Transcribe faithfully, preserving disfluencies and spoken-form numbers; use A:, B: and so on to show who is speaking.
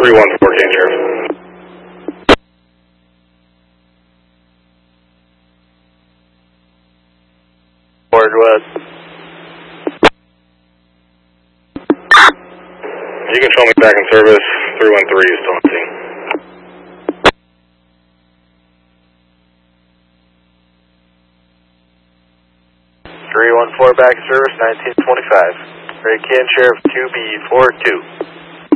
A: three one four, King Sheriff.
B: Word West.
A: You can show me back in service. three one three is still on scene.
B: three one four back in service, nineteen twenty-five. Ray Ken Sheriff two B four two.